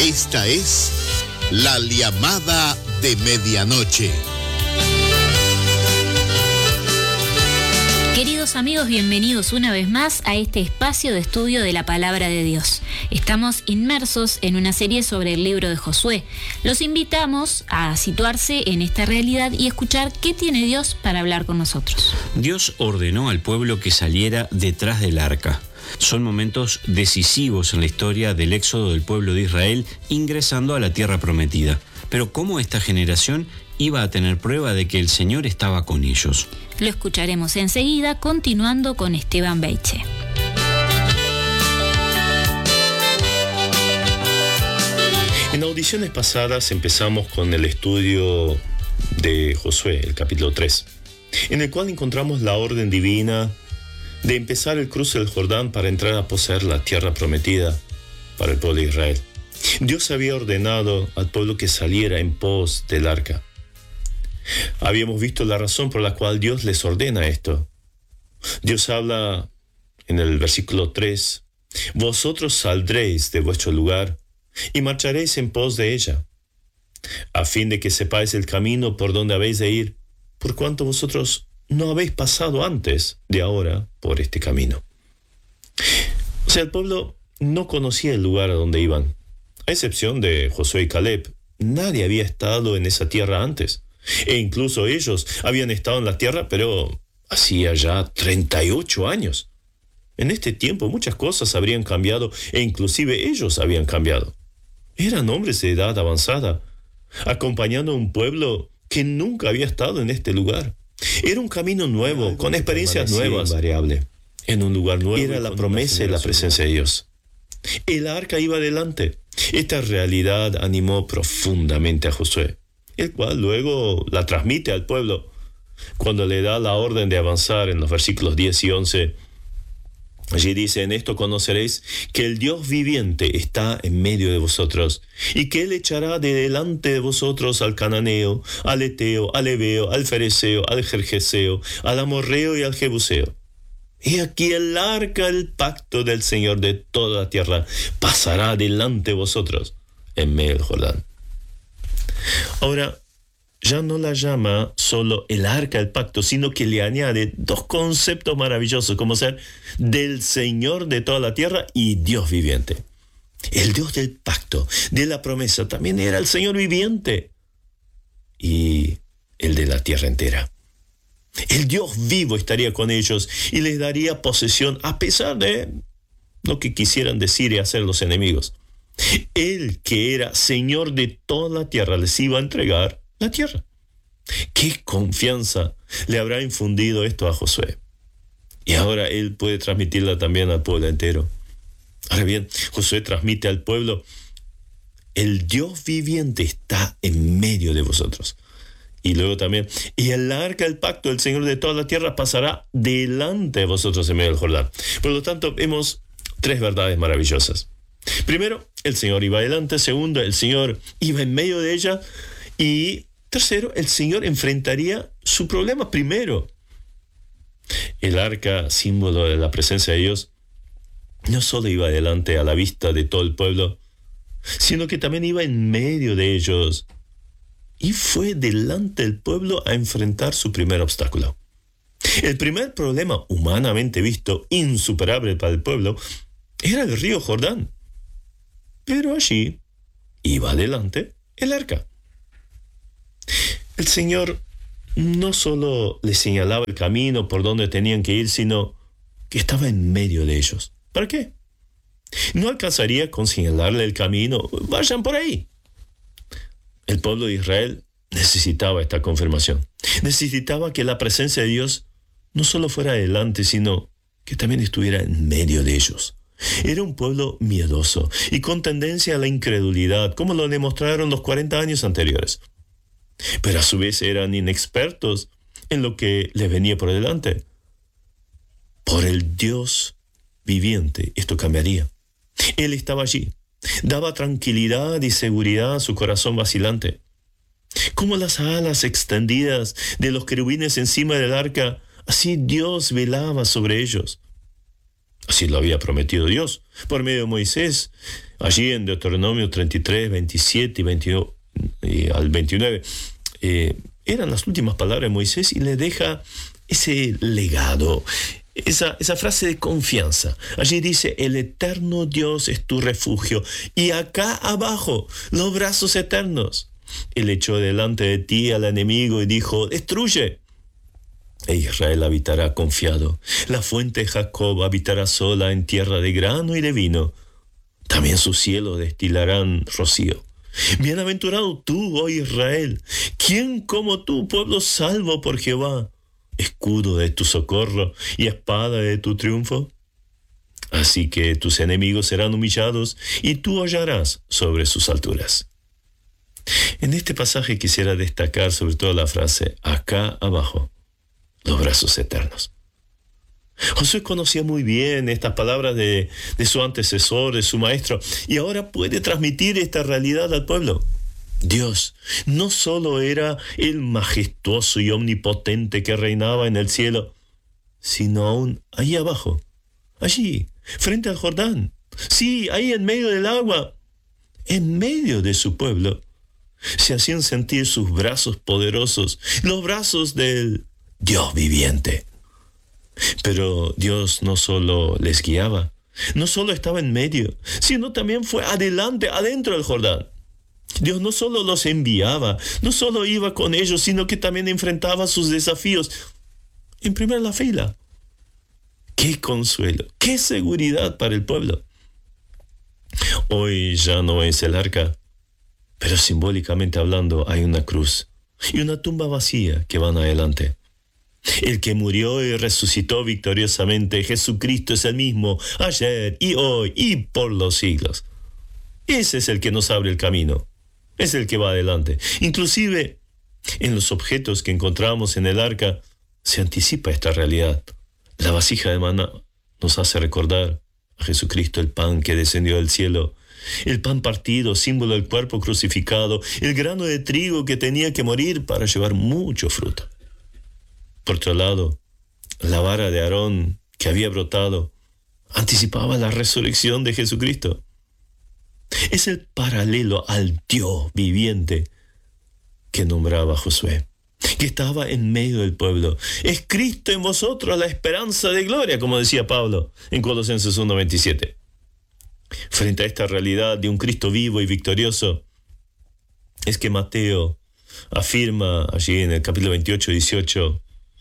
Esta es la llamada de medianoche. Queridos amigos, bienvenidos una vez más a este espacio de estudio de la Palabra de Dios. Estamos inmersos en una serie sobre el libro de Josué. Los invitamos a situarse en esta realidad y escuchar qué tiene Dios para hablar con nosotros. Dios ordenó al pueblo que saliera detrás del arca. Son momentos decisivos en la historia del éxodo del pueblo de Israel ingresando a la tierra prometida. Pero ¿cómo esta generación iba a tener prueba de que el Señor estaba con ellos? Lo escucharemos enseguida, continuando con Esteban Beiche. En audiciones pasadas empezamos con el estudio de Josué, el capítulo 3, en el cual encontramos la orden divina de empezar el cruce del Jordán para entrar a poseer la tierra prometida para el pueblo de Israel. Dios había ordenado al pueblo que saliera en pos del arca. Habíamos visto la razón por la cual Dios les ordena esto. Dios habla en el versículo 3, «Vosotros saldréis de vuestro lugar y marcharéis en pos de ella, a fin de que sepáis el camino por donde habéis de ir, por cuanto vosotros no habéis pasado antes de ahora por este camino». O sea, el pueblo no conocía el lugar a donde iban. A excepción de Josué y Caleb, nadie había estado en esa tierra antes. E incluso ellos habían estado en la tierra, pero hacía ya 38 años. En este tiempo muchas cosas habrían cambiado e inclusive ellos habían cambiado. Eran hombres de edad avanzada, acompañando a un pueblo que nunca había estado en este lugar. Era un camino nuevo, con experiencias nuevas, invariable, en un lugar nuevo. Era la promesa y la presencia de Dios. El arca iba adelante. Esta realidad animó profundamente a Josué, el cual luego la transmite al pueblo cuando le da la orden de avanzar en los versículos 10 y 11. Allí dice: «En esto conoceréis que el Dios viviente está en medio de vosotros, y que Él echará de delante de vosotros al cananeo, al eteo, al heveo, al fereceo, al gergeseo, al amorreo y al jebuseo. Y aquí el arca del pacto del Señor de toda la tierra pasará delante de vosotros en medio del Jordán». Ahora, ya no la llama solo el arca del pacto, sino que le añade dos conceptos maravillosos, como ser del Señor de toda la tierra y Dios viviente. El Dios del pacto, de la promesa, también era el Señor viviente y el de la tierra entera. El Dios vivo estaría con ellos y les daría posesión a pesar de lo que quisieran decir y hacer los enemigos. Él, que era Señor de toda la tierra, les iba a entregar la tierra. ¡Qué confianza le habrá infundido esto a Josué! Y ahora él puede transmitirla también al pueblo entero. Ahora bien, Josué transmite al pueblo: el Dios viviente está en medio de vosotros. Y luego también: y el arca del pacto del Señor de toda la tierra pasará delante de vosotros en medio del Jordán. Por lo tanto, vemos tres verdades maravillosas. Primero, el Señor iba adelante. Segundo, el Señor iba en medio de ella. Y tercero, el Señor enfrentaría su problema primero. El arca, símbolo de la presencia de Dios, no solo iba adelante a la vista de todo el pueblo, sino que también iba en medio de ellos. Y fue delante del pueblo a enfrentar su primer obstáculo. El primer problema, humanamente visto, insuperable para el pueblo, era el río Jordán. Pero allí iba adelante el arca. El Señor no solo les señalaba el camino por donde tenían que ir, sino que estaba en medio de ellos. ¿Para qué? No alcanzaría con señalarle el camino. Vayan por ahí. El pueblo de Israel necesitaba esta confirmación. Necesitaba que la presencia de Dios no solo fuera adelante, sino que también estuviera en medio de ellos. Era un pueblo miedoso y con tendencia a la incredulidad, como lo demostraron los 40 años anteriores. Pero a su vez eran inexpertos en lo que les venía por delante. Por el Dios viviente, esto cambiaría. Él estaba allí. Daba tranquilidad y seguridad a su corazón vacilante. Como las alas extendidas de los querubines encima del arca, así Dios velaba sobre ellos. Así lo había prometido Dios por medio de Moisés. Allí en Deuteronomio 33, 27 y 22, al 29, eran las últimas palabras de Moisés y le deja ese legado, esa frase de confianza. Allí dice: el eterno Dios es tu refugio, y acá abajo los brazos eternos. Él echó delante de ti al enemigo y dijo: destruye. E Israel habitará confiado. La fuente de Jacob habitará sola en tierra de grano y de vino. También sus cielos destilarán rocío. Bienaventurado tú, oh Israel. ¿Quién como tú, pueblo salvo por Jehová? Escudo de tu socorro y espada de tu triunfo. Así que tus enemigos serán humillados y tú hollarás sobre sus alturas. En este pasaje quisiera destacar sobre todo la frase: acá abajo, los brazos eternos. Josué conocía muy bien estas palabras de su antecesor, de su maestro, y ahora puede transmitir esta realidad al pueblo. Dios no solo era el majestuoso y omnipotente que reinaba en el cielo, sino aún ahí abajo, allí, frente al Jordán. Sí, ahí en medio del agua, en medio de su pueblo, se hacían sentir sus brazos poderosos, los brazos del Dios viviente. Pero Dios no solo les guiaba, no solo estaba en medio, sino también fue adelante, adentro del Jordán. Dios no solo los enviaba, no solo iba con ellos, sino que también enfrentaba sus desafíos en primera fila. ¡Qué consuelo! ¡Qué seguridad para el pueblo! Hoy ya no es el arca, pero simbólicamente hablando hay una cruz y una tumba vacía que van adelante. El que murió y resucitó victoriosamente, Jesucristo, es el mismo ayer y hoy y por los siglos. Ese es el que nos abre el camino, es el que va adelante. Inclusive en los objetos que encontramos en el arca se anticipa esta realidad. La vasija de maná nos hace recordar a Jesucristo, el pan que descendió del cielo, el pan partido, símbolo del cuerpo crucificado, el grano de trigo que tenía que morir para llevar mucho fruto. Por otro lado, la vara de Aarón que había brotado anticipaba la resurrección de Jesucristo. Es el paralelo al Dios viviente que nombraba Josué, que estaba en medio del pueblo. Es Cristo en vosotros la esperanza de gloria, como decía Pablo en Colosenses 1:27. Frente a esta realidad de un Cristo vivo y victorioso, es que Mateo afirma allí en el capítulo 28-18,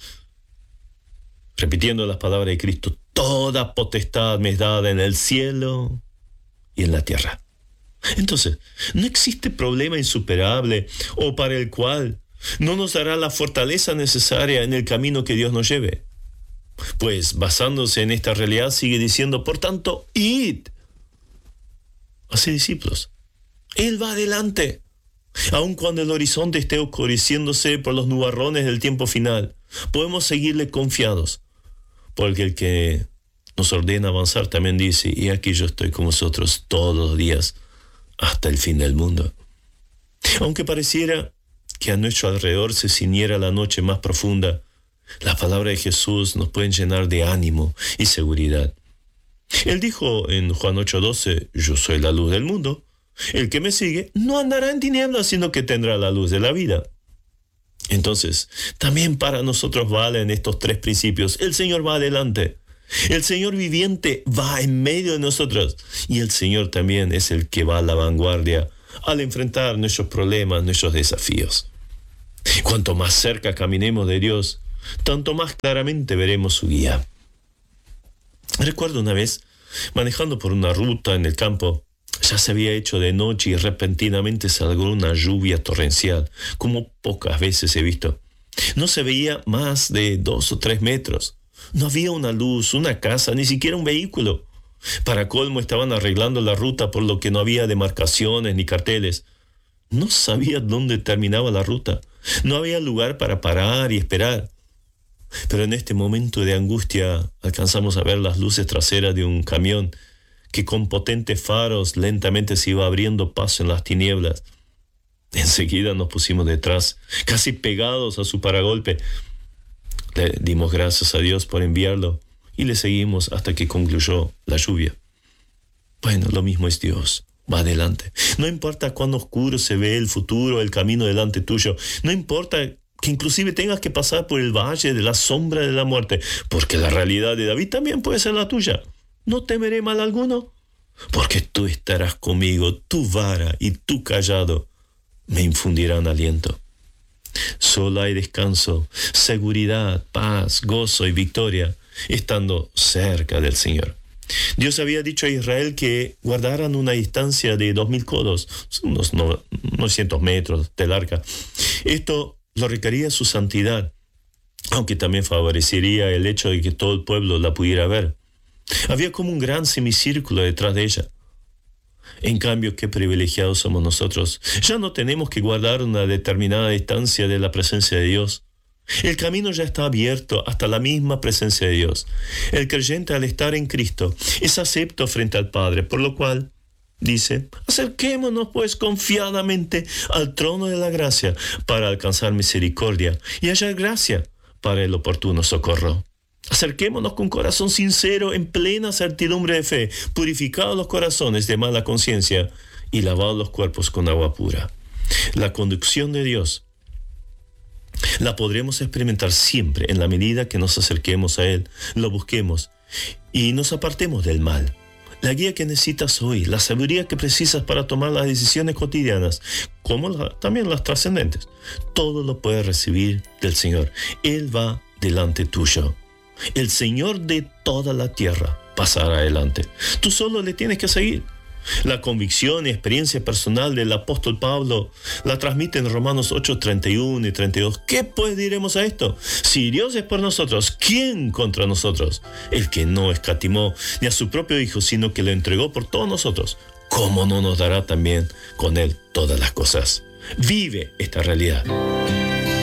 repitiendo las palabras de Cristo: toda potestad me es dada en el cielo y en la tierra. Entonces, no existe problema insuperable o para el cual no nos dará la fortaleza necesaria en el camino que Dios nos lleve. Pues basándose en esta realidad sigue diciendo: por tanto, id, haced discípulos. Él va adelante. Aun cuando el horizonte esté oscureciéndose por los nubarrones del tiempo final, podemos seguirle confiados, porque el que nos ordena avanzar también dice: y aquí yo estoy con vosotros todos los días hasta el fin del mundo. Aunque pareciera que a nuestro alrededor se ciñera la noche más profunda, las palabras de Jesús nos pueden llenar de ánimo y seguridad. Él dijo en Juan 8:12: yo soy la luz del mundo. El que me sigue no andará en tinieblas, sino que tendrá la luz de la vida. Entonces, también para nosotros valen estos tres principios. El Señor va adelante. El Señor viviente va en medio de nosotros. Y el Señor también es el que va a la vanguardia al enfrentar nuestros problemas, nuestros desafíos. Cuanto más cerca caminemos de Dios, tanto más claramente veremos su guía. Recuerdo una vez, manejando por una ruta en el campo, ya se había hecho de noche y repentinamente salgó una lluvia torrencial, como pocas veces he visto. No se veía más de 2 o 3 metros. No había una luz, una casa, ni siquiera un vehículo. Para colmo, estaban arreglando la ruta, por lo que no había demarcaciones ni carteles. No sabía dónde terminaba la ruta. No había lugar para parar y esperar. Pero en este momento de angustia alcanzamos a ver las luces traseras de un camión que con potentes faros lentamente se iba abriendo paso en las tinieblas. Enseguida nos pusimos detrás, casi pegados a su paragolpe. Le dimos gracias a Dios por enviarlo y le seguimos hasta que concluyó la lluvia. Bueno, lo mismo es Dios. Va adelante. No importa cuán oscuro se ve el futuro, el camino delante tuyo. No importa que inclusive tengas que pasar por el valle de la sombra de la muerte, porque la realidad de David también puede ser la tuya. No temeré mal alguno, porque tú estarás conmigo, tu vara y tu callado me infundirán aliento. Solo hay descanso, seguridad, paz, gozo y victoria estando cerca del Señor. Dios había dicho a Israel que guardaran una distancia de 2000 codos, unos 900 metros del arca. Esto lo requería su santidad, aunque también favorecería el hecho de que todo el pueblo la pudiera ver. Había como un gran semicírculo detrás de ella. En cambio, qué privilegiados somos nosotros. Ya no tenemos que guardar una determinada distancia de la presencia de Dios. El camino ya está abierto hasta la misma presencia de Dios. El creyente, al estar en Cristo, es acepto frente al Padre, por lo cual dice: acerquémonos pues confiadamente al trono de la gracia para alcanzar misericordia y hallar gracia para el oportuno socorro. Acerquémonos con corazón sincero, en plena certidumbre de fe, purificados los corazones de mala conciencia y lavados los cuerpos con agua pura. La conducción de Dios la podremos experimentar siempre en la medida que nos acerquemos a Él, lo busquemos y nos apartemos del mal. La guía que necesitas hoy, la sabiduría que precisas para tomar las decisiones cotidianas, como también las trascendentes, todo lo puedes recibir del Señor. Él va delante tuyo. El Señor de toda la tierra pasará adelante. Tú solo le tienes que seguir. La convicción y experiencia personal del apóstol Pablo la transmite en Romanos 8, 31 y 32. ¿Qué pues diremos a esto? Si Dios es por nosotros, ¿quién contra nosotros? El que no escatimó ni a su propio Hijo, sino que lo entregó por todos nosotros, ¿cómo no nos dará también con Él todas las cosas? Vive esta realidad.